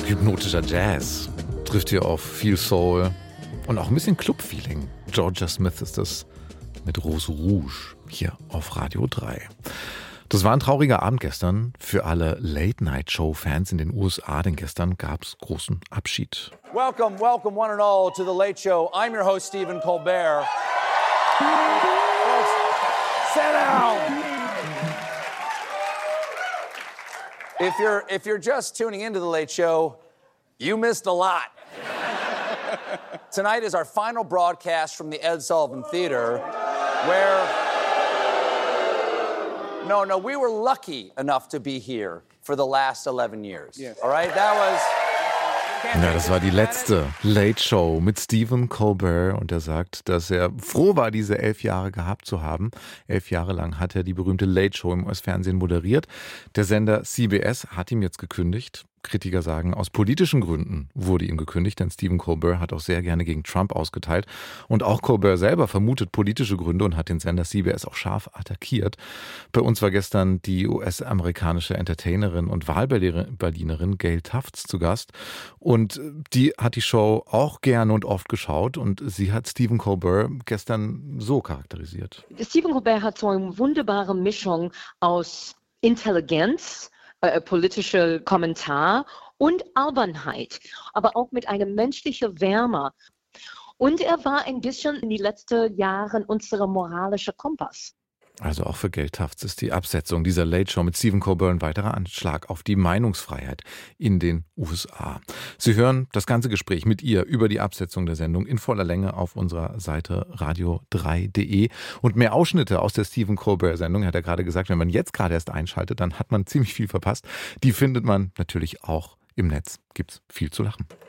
Hypnotischer Jazz trifft hier auf viel Soul und auch ein bisschen Club-Feeling. Georgia Smith ist das mit Rose Rouge hier auf Radio 3. Das war ein trauriger Abend gestern für alle Late-Night-Show-Fans in den USA, denn gestern gab es großen Abschied. Welcome, welcome one and all to The Late Show. I'm your host, Stephen Colbert. Folks, sit down. If you're just tuning into The Late Show, you missed a lot. Tonight is our final broadcast from the Ed Sullivan Theater, where... No, we were lucky enough to be here for the last 11 years. Yes. All right, that was... Ja, das war die letzte Late Show mit Stephen Colbert und er sagt, dass er froh war, diese 11 Jahre gehabt zu haben. 11 Jahre lang hat er die berühmte Late Show im US-Fernsehen moderiert. Der Sender CBS hat ihm jetzt gekündigt. Kritiker sagen, aus politischen Gründen wurde ihm gekündigt, denn Stephen Colbert hat auch sehr gerne gegen Trump ausgeteilt. Und auch Colbert selber vermutet politische Gründe und hat den Sender CBS auch scharf attackiert. Bei uns war gestern die US-amerikanische Entertainerin und Wahlberlinerin Gail Tufts zu Gast. Und die hat die Show auch gerne und oft geschaut. Und sie hat Stephen Colbert gestern so charakterisiert. Stephen Colbert hat so eine wunderbare Mischung aus Intelligenz, politischer Kommentar und Albernheit, aber auch mit einer menschlichen Wärme. Und er war ein bisschen in den letzten Jahren unser moralischer Kompass. Also auch für Gail Tufts ist die Absetzung dieser Late Show mit Stephen Colbert ein weiterer Anschlag auf die Meinungsfreiheit in den USA. Sie hören das ganze Gespräch mit ihr über die Absetzung der Sendung in voller Länge auf unserer Seite radio3.de. Und mehr Ausschnitte aus der Stephen Colbert-Sendung, hat er gerade gesagt, wenn man jetzt gerade erst einschaltet, dann hat man ziemlich viel verpasst. Die findet man natürlich auch im Netz. Gibt's viel zu lachen.